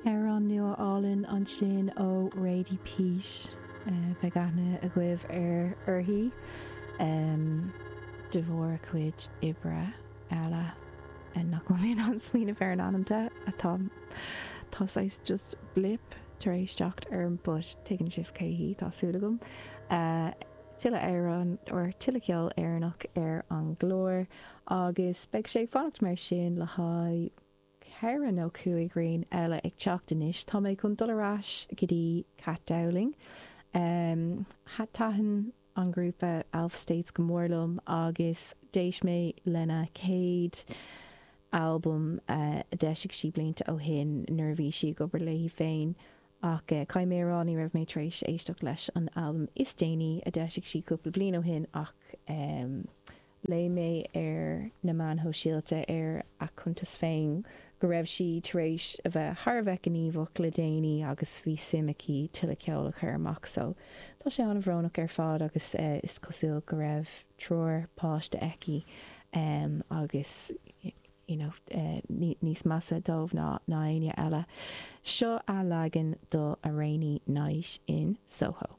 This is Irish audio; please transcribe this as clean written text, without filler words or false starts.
An nua álinn an sin ó rédi pís be gana a gcuibh orthaí de bhór chuid ibre eile nach go bhíon an smína fear an anamta tá sais just blip tar éis teacht but tuigeann sibh céhí tásúla gom tuile éireann or tuile ceol éireannach an glór agus beidh sé fannacht mar sin le haghaidh Ceithre nó cuaig rion eile ag teachtanis tá méid chun dolarás go dtí Cat Dowling taitheann an grúpa Alpha States go mórlumm agus déis mé lena céad album deisiigh si blianta ó hin nuair bhí si go léi féin ach caiim mé rá ní raibh mé tréis éisteach leis an album is déine a deisiigh si cúpla blian ó hin ach lé mé ar na man ho síalte ar a chuntas féin go raibh si taréis a bheith Harbheith an íomhach le déine agus bhí simicí tuile ceol a chur amach so tá sé an bhrónach ar fád agus is cosúil go raibh tror páiste eici agus níos massa dómh ná aine eile seo a legan do a rainy night in Soho.